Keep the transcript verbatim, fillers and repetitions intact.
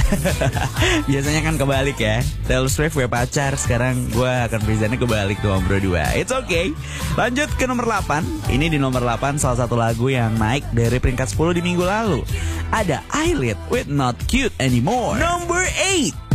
Biasanya kan kebalik ya. Taylor Swift gue pacar, sekarang gue akan presentnya kebalik tuh Bro dua. It's okay. Lanjut ke nomor delapan. Ini di nomor delapan salah satu lagu yang naik dari peringkat sepuluh di minggu lalu. Ada Eyelid with Not Cute Anymore. Number eight.